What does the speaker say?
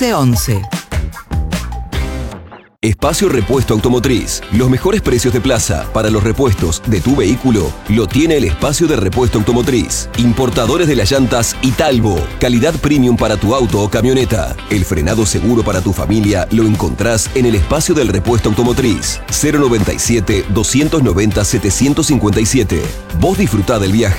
11. Espacio Repuesto Automotriz. Los mejores precios de plaza para los repuestos de tu vehículo lo tiene el Espacio de Repuesto Automotriz. Importadores de las llantas Italbo. Calidad premium para tu auto o camioneta. El frenado seguro para tu familia lo encontrás en el Espacio del Repuesto Automotriz. 097-290-757. Vos disfrutá del viaje.